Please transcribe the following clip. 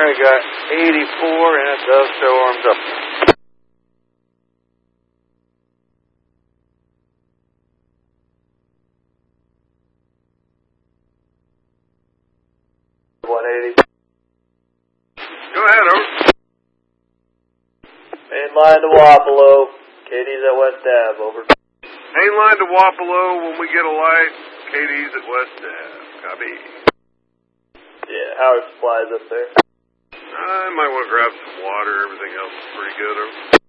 I got 84, and it does show arms up. Go ahead, over. Main line to Wapello. Katie's at West Ave, over. Main line to Wapello. When we get a light, Katie's at West Ave. Copy. Yeah, Howard Supplies up there. I might want to grab some water. Everything else is pretty good, over.